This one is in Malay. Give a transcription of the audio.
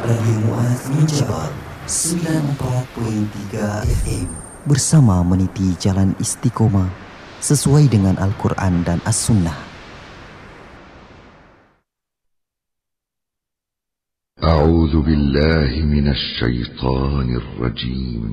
Radio Muaz Menjabal 94.3 FM bersama meniti jalan istiqomah sesuai dengan Al-Quran dan As-Sunnah. A'udzu billahi minasy syaithanir rajim.